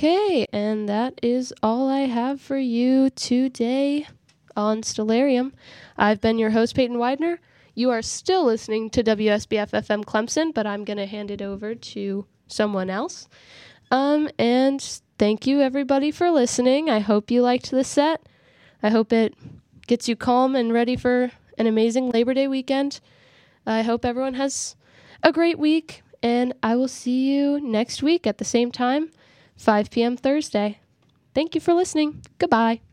Okay, and that is all I have for you today on Stellarium. I've been your host, Peyton Widener. You are still listening to WSBF FM Clemson, but I'm going to hand it over to someone else. And thank you, everybody, for listening. I hope you liked the set. I hope it gets you calm and ready for an amazing Labor Day weekend. I hope everyone has a great week, and I will see you next week at the same time, 5 p.m. Thursday. Thank you for listening. Goodbye.